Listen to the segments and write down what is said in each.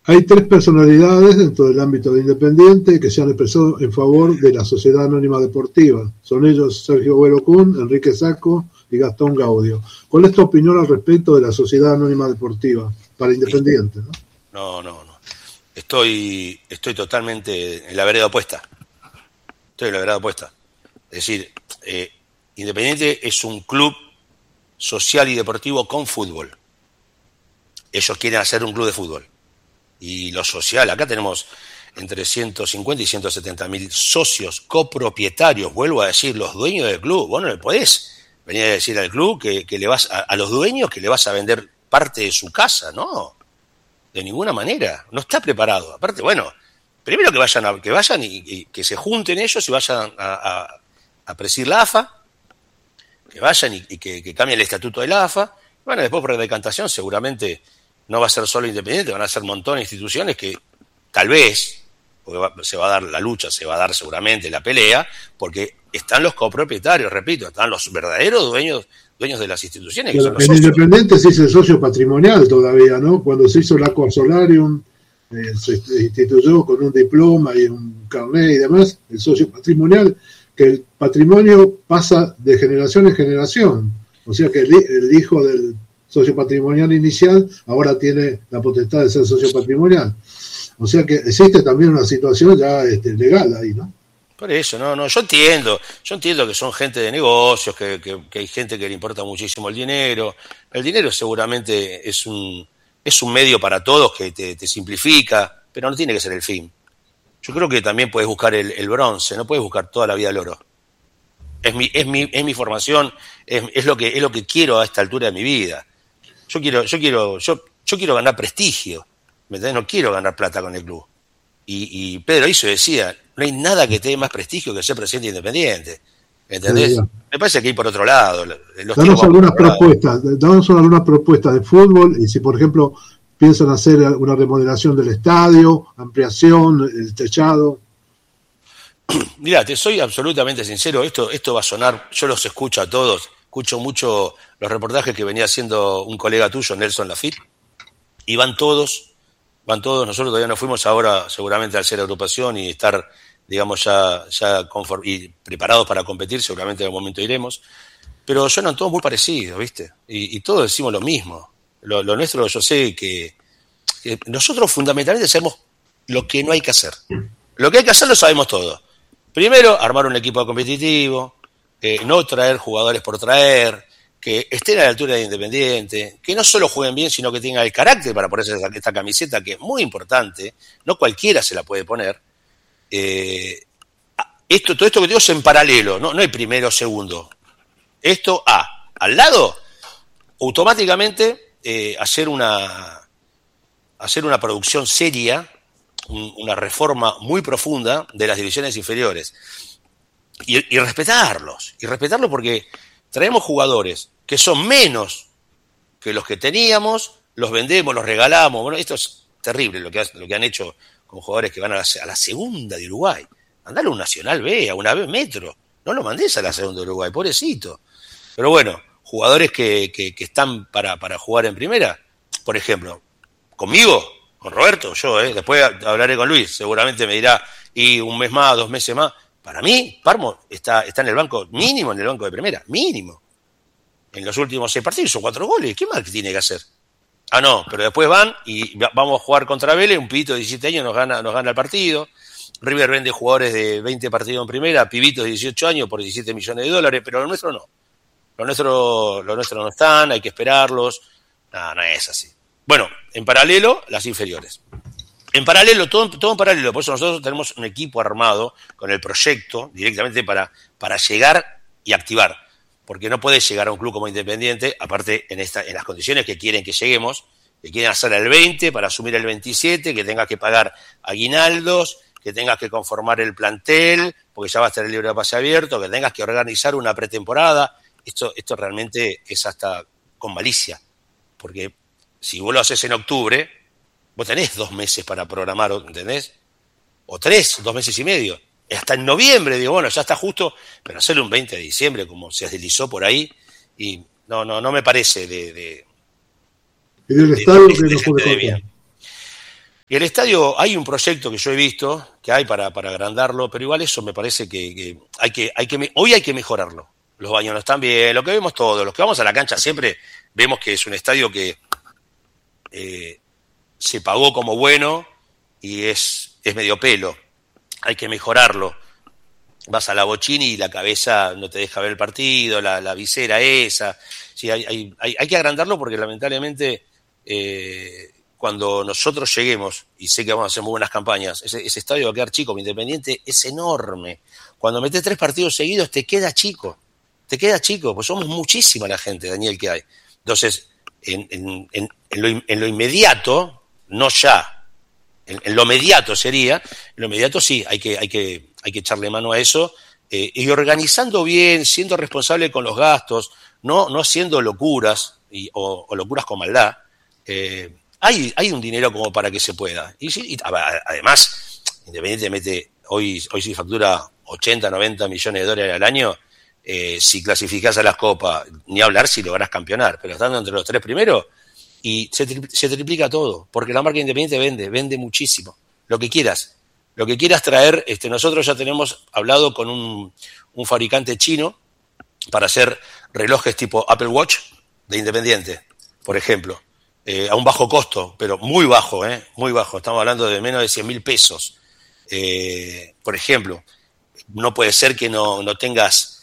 Hay tres personalidades dentro del ámbito de Independiente que se han expresado en favor de la Sociedad Anónima Deportiva. Son ellos Sergio Agüero Kun, Enrique Sacco y Gastón Gaudio. ¿Cuál es tu opinión al respecto de la Sociedad Anónima Deportiva para Independiente? No. Estoy totalmente en la vereda opuesta. Es decir, Independiente es un club social y deportivo con fútbol. Ellos quieren hacer un club de fútbol. Y lo social, acá tenemos entre 150 y 170 mil socios copropietarios, vuelvo a decir, los dueños del club. Vos no le podés venir a decir al club que le vas a los dueños que le vas a vender parte de su casa, no, de ninguna manera, no está preparado. Aparte, bueno, primero que vayan y que se junten ellos y vayan a presidir la AFA, que vayan y que cambien el estatuto de la AFA. Bueno, después por decantación seguramente no va a ser solo Independiente, van a ser un montón de instituciones que tal vez, porque se va a dar la lucha, se va a dar seguramente la pelea, porque están los copropietarios, repito, están los verdaderos dueños de las instituciones. Que son los socios. Independiente se hizo el socio patrimonial todavía, ¿no? Cuando se hizo el Aqua Solarium, se instituyó con un diploma y un carnet y demás, el socio patrimonial, que el patrimonio pasa de generación en generación. O sea que el hijo del socio patrimonial inicial que tiene la potestad de ser socio patrimonial. O sea que existe también una situación ya legal ahí, ¿no? Por eso, no, yo entiendo que son gente de negocios, que hay gente que le importa muchísimo el dinero. El dinero seguramente es un medio para todos que te simplifica, pero no tiene que ser el fin. Yo creo que también puedes buscar el bronce, no puedes buscar toda la vida el oro. Es mi formación, es lo que quiero a esta altura de mi vida. Yo quiero ganar prestigio, ¿me entendés? No quiero ganar plata con el club. Y Pedro Iso decía, no hay nada que te dé más prestigio que ser presidente independiente, ¿entendés? Sí, me parece que hay por otro lado. Danos algunas propuestas de fútbol, y si por ejemplo piensan hacer una remodelación del estadio, ampliación, el techado. Mirá, te soy absolutamente sincero, esto va a sonar, yo los escucho a todos, escucho mucho los reportajes que venía haciendo un colega tuyo, Nelson Lafitte, y van todos, nosotros todavía no fuimos ahora seguramente al ser agrupación y estar, digamos, ya y preparados para competir, seguramente en algún momento iremos, pero suenan todos muy parecidos, ¿viste? Y todos decimos lo mismo. Lo nuestro, yo sé que nosotros fundamentalmente sabemos lo que no hay que hacer. Lo que hay que hacer lo sabemos todos. Primero, armar un equipo competitivo, no traer jugadores por traer, que estén a la altura de Independiente, que no solo jueguen bien, sino que tengan el carácter para ponerse esta camiseta, que es muy importante, no cualquiera se la puede poner. Todo esto que digo es en paralelo, no hay primero o segundo. Esto, al lado, automáticamente hacer una producción seria, una reforma muy profunda de las divisiones inferiores y respetarlos porque traemos jugadores que son menos que los que teníamos, los vendemos, los regalamos. Bueno, esto es terrible lo que han hecho con jugadores que van a la segunda de Uruguay. Mandale a un Nacional B, a una B Metro, no lo mandés a la segunda de Uruguay, pobrecito. Pero bueno, jugadores que están para jugar en primera, por ejemplo, conmigo, con Roberto, yo, después hablaré con Luis, seguramente me dirá, y un mes más, 2 meses más. Para mí, Parmo está en el banco, mínimo en el banco de primera, mínimo. En los últimos 6 partidos son 4 goles, ¿qué más tiene que hacer? No, pero después van y vamos a jugar contra Vélez, un pibito de 17 años nos gana el partido. River vende jugadores de 20 partidos en primera, pibitos de 18 años por $17 millones, pero lo nuestro no. Lo nuestro no están, hay que esperarlos. No es así. Bueno, en paralelo, las inferiores. En paralelo, todo en paralelo. Por eso nosotros tenemos un equipo armado con el proyecto directamente para llegar y activar. Porque no puedes llegar a un club como Independiente, aparte en las condiciones que quieren que lleguemos, que quieren hacer el 20 para asumir el 27, que tengas que pagar aguinaldos, que tengas que conformar el plantel, porque ya va a estar el libro de pase abierto, que tengas que organizar una pretemporada. Esto realmente es hasta con malicia. Porque si vos lo haces en octubre, vos tenés 2 meses para programar, ¿entendés? O 3, 2 meses y medio. Hasta en noviembre, digo, bueno, ya está justo, pero hacerlo un 20 de diciembre, como se deslizó por ahí, y no me parece ¿Y del estadio que no puede contar? Y el estadio, hay un proyecto que yo he visto, que hay para agrandarlo, pero igual eso me parece que hoy hay que mejorarlo. Los baños no están bien, lo que vemos todos, los que vamos a la cancha siempre vemos que es un estadio que se pagó como bueno y es medio pelo. Hay que mejorarlo. Vas a la Bochini y la cabeza no te deja ver el partido, la visera esa. Sí, hay que agrandarlo porque lamentablemente cuando nosotros lleguemos, y sé que vamos a hacer muy buenas campañas, ese estadio va a quedar chico. Independiente es enorme. Cuando metes 3 partidos seguidos te queda chico, pues somos muchísima la gente, Daniel, que hay. Entonces, en lo inmediato, no ya, en lo mediato sería, en lo inmediato sí, hay que echarle mano a eso, y organizando bien, siendo responsable con los gastos, no haciendo locuras o locuras con maldad. Hay un dinero como para que se pueda. Y además, Independiente mete, hoy sí factura 80, 90 millones de dólares al año. Si clasificás a las copas, ni hablar si lográs campeonar, pero estando entre los 3 primeros, y se triplica todo, porque la marca Independiente vende muchísimo. Lo que quieras traer, nosotros ya tenemos hablado con un fabricante chino para hacer relojes tipo Apple Watch de Independiente, por ejemplo, a un bajo costo, pero muy bajo, muy bajo. Estamos hablando de menos de 100.000 pesos. Por ejemplo, no puede ser que no tengas,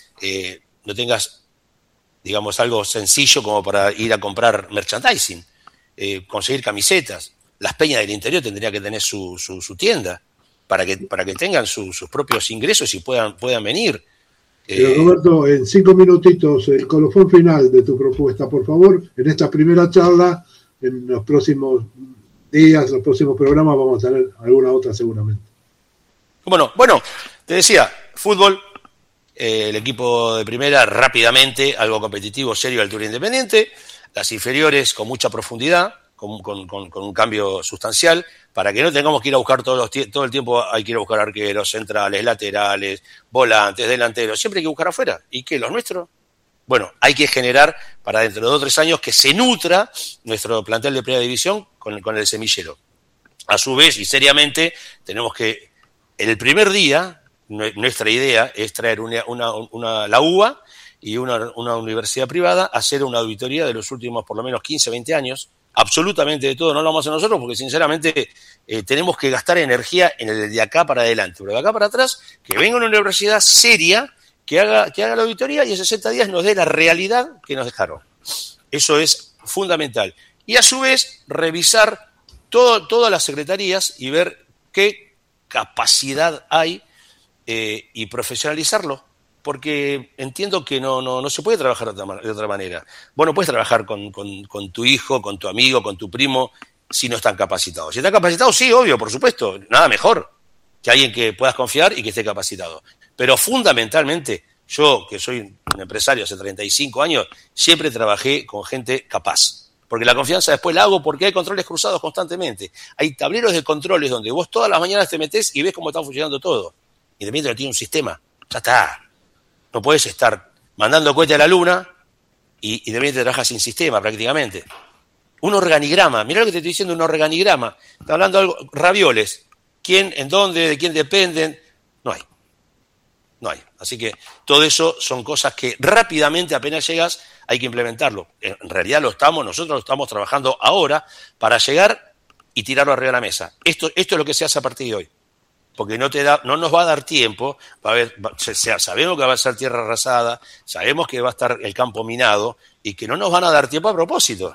digamos, algo sencillo como para ir a comprar merchandising, conseguir camisetas. Las Peñas del Interior tendría que tener su tienda para que tengan sus propios ingresos y puedan venir. Pero Roberto, en 5 minutitos, el colofón final de tu propuesta, por favor. En esta primera charla, en los próximos días, los próximos programas, vamos a tener alguna otra seguramente. Bueno, te decía, fútbol, el equipo de primera rápidamente, algo competitivo, serio, altura Independiente, las inferiores con mucha profundidad, con un cambio sustancial, para que no tengamos que ir a buscar todo el tiempo, hay que ir a buscar arqueros, centrales, laterales, volantes, delanteros, siempre hay que buscar afuera. ¿Y qué? ¿Los nuestros? Bueno, hay que generar para dentro de 2 o 3 años que se nutra nuestro plantel de primera división con el semillero. A su vez, y seriamente, tenemos que, en el primer día, nuestra idea es traer la UBA y una universidad privada a hacer una auditoría de los últimos por lo menos 15, 20 años, absolutamente de todo, no lo vamos a hacer nosotros porque sinceramente tenemos que gastar energía en el de acá para adelante, pero de acá para atrás, que venga una universidad seria que haga la auditoría y en 60 días nos dé la realidad que nos dejaron. Eso es fundamental. Y a su vez, revisar todas las secretarías y ver qué capacidad hay y profesionalizarlo. Porque entiendo que no se puede trabajar de otra manera. Vos no puedes trabajar con tu hijo, con tu amigo, con tu primo, si no están capacitados. Si están capacitados, sí, obvio, por supuesto, nada mejor que alguien que puedas confiar y que esté capacitado. Pero fundamentalmente, yo, que soy un empresario hace 35 años, siempre trabajé con gente capaz. Porque la confianza después la hago porque hay controles cruzados constantemente. Hay tableros de controles donde vos todas las mañanas te metés y ves cómo está funcionando todo. Independiente tiene un sistema, ya está. No puedes estar mandando cohete a la luna y de repente trabajas sin sistema prácticamente. Un organigrama, mirá lo que te estoy diciendo, un organigrama. Está hablando de algo, ravioles. ¿Quién, en dónde, de quién dependen? No hay. Así que todo eso son cosas que rápidamente apenas llegas hay que implementarlo. En realidad nosotros lo estamos trabajando ahora para llegar y tirarlo arriba de la mesa. Esto es lo que se hace a partir de hoy. Porque no nos va a dar tiempo, sabemos que va a ser tierra arrasada, sabemos que va a estar el campo minado y que no nos van a dar tiempo a propósito.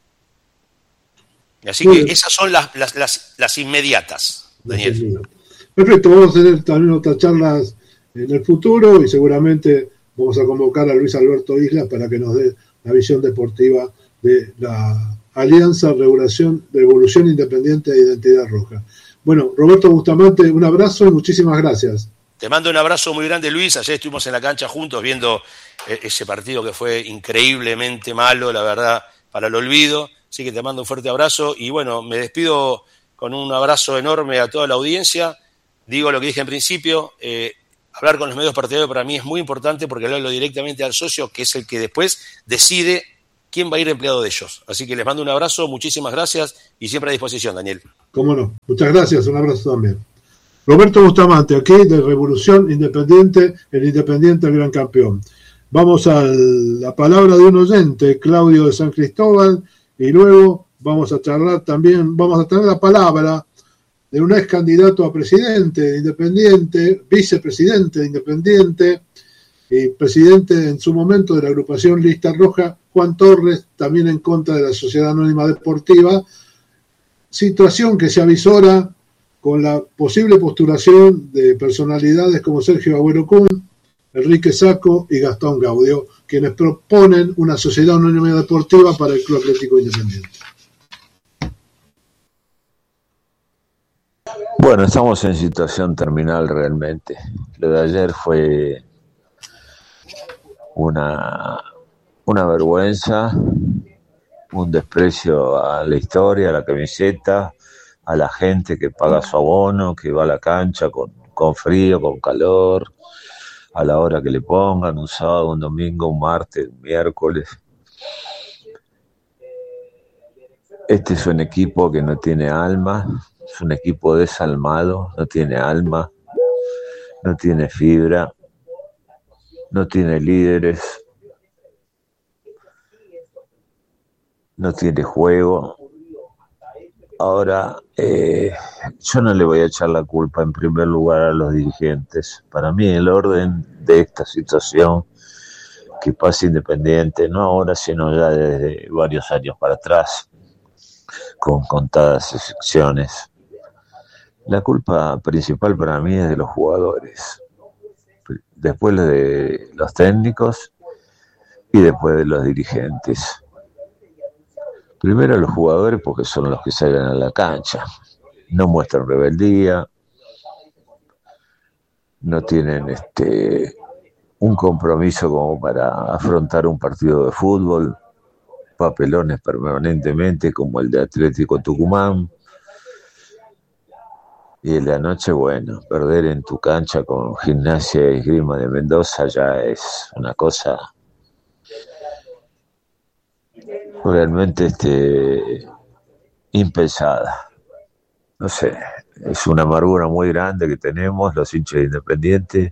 Así que esas son las inmediatas, Daniel. Perfecto, vamos a tener también otras charlas en el futuro y seguramente vamos a convocar a Luis Alberto Islas para que nos dé la visión deportiva de la Alianza Revolución Independiente de Identidad Roja. Bueno, Roberto Bustamante, un abrazo y muchísimas gracias. Te mando un abrazo muy grande, Luis. Ayer estuvimos en la cancha juntos viendo ese partido que fue increíblemente malo, la verdad, para el olvido. Así que te mando un fuerte abrazo y bueno, me despido con un abrazo enorme a toda la audiencia. Digo lo que dije en principio, hablar con los medios partidarios para mí es muy importante porque hablarlo directamente al socio, que es el que después decide quién va a ir empleado de ellos. Así que les mando un abrazo, muchísimas gracias y siempre a disposición, Daniel. Cómo no, muchas gracias, un abrazo también. Roberto Bustamante, aquí de Revolución Independiente, el Independiente el gran campeón. Vamos a la palabra de un oyente, Claudio de San Cristóbal, y luego vamos a charlar también, vamos a tener la palabra de un ex candidato a presidente de Independiente, vicepresidente de Independiente y presidente en su momento de la agrupación Lista Roja, Juan Torres, también en contra de la Sociedad Anónima Deportiva, situación que se avisora con la posible postulación de personalidades como Sergio Agüero Kun, Enrique Sacco y Gastón Gaudio, quienes proponen una sociedad anónima deportiva para el Club Atlético Independiente. Bueno, estamos en situación terminal realmente. Lo de ayer fue una vergüenza, un desprecio a la historia, a la camiseta, a la gente que paga su abono, que va a la cancha con frío, con calor, a la hora que le pongan, un sábado, un domingo, un martes, un miércoles. Este es un equipo que no tiene alma, es un equipo desalmado, no tiene alma, no tiene fibra, no tiene líderes, no tiene juego. Ahora, yo no le voy a echar la culpa en primer lugar a los dirigentes. Para mí el orden de esta situación que pasa Independiente, no ahora, sino ya desde varios años para atrás, con contadas excepciones. La culpa principal para mí es de los jugadores, después de los técnicos y después de los dirigentes. Primero los jugadores porque son los que salen a la cancha, no muestran rebeldía, no tienen un compromiso como para afrontar un partido de fútbol, papelones permanentemente como el de Atlético Tucumán. Y el de anoche, bueno, perder en tu cancha con Gimnasia y Esgrima de Mendoza ya es una cosa realmente impensada. No sé, es una amargura muy grande que tenemos los hinchas de Independiente.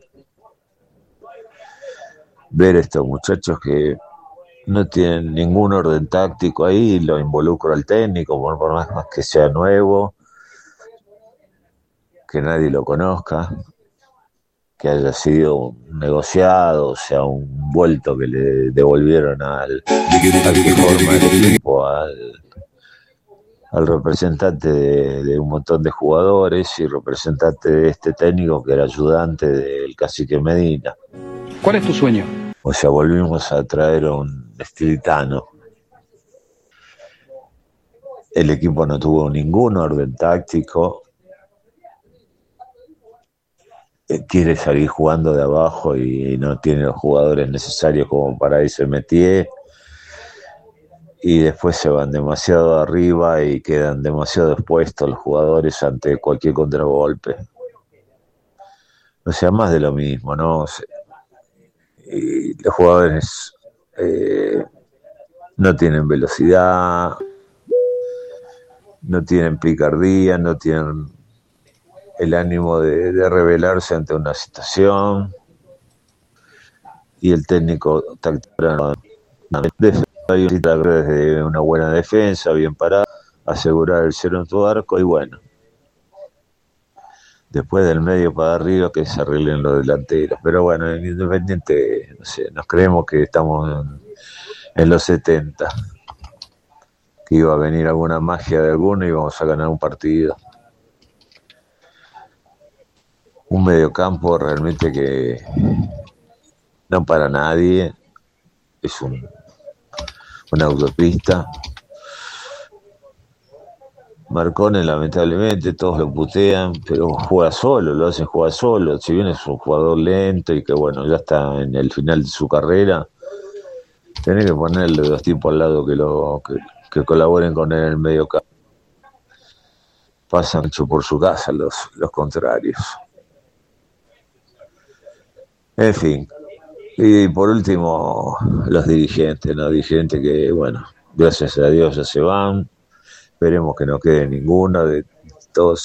Ver a estos muchachos que no tienen ningún orden táctico ahí, lo involucro al técnico, por más que sea nuevo, que nadie lo conozca, que haya sido negociado, o sea, un vuelto que le devolvieron al que forma el equipo, al representante de un montón de jugadores y representante de este técnico que era ayudante del cacique Medina. ¿Cuál es tu sueño? O sea, volvimos a traer a un estilitano. El equipo no tuvo ningún orden táctico. Quiere salir jugando de abajo y no tiene los jugadores necesarios como para ese métier. Y después se van demasiado arriba y quedan demasiado expuestos los jugadores ante cualquier contragolpe. O sea, más de lo mismo, ¿no? Y los jugadores no tienen velocidad, no tienen picardía, no tienen el ánimo de rebelarse ante una situación. Y el técnico desde una buena defensa, bien parada, asegurar el cero en tu arco y bueno, después del medio para arriba que se arreglen los delanteros. Pero bueno, en Independiente, no sé, nos creemos que estamos en los 70, que iba a venir alguna magia de alguno y vamos a ganar un partido. Un mediocampo realmente que no para nadie, es una autopista. Marcone, lamentablemente, todos lo putean, pero juega solo, lo hacen jugar solo. Si bien es un jugador lento y que, bueno, ya está en el final de su carrera, tenés que ponerle dos tipos al lado que colaboren con él en el medio campo. Pasan mucho por su casa los contrarios. En fin, Y por último, los dirigentes, ¿no? Dirigentes que, bueno, gracias a Dios ya se van. Esperemos que no quede ninguno de todos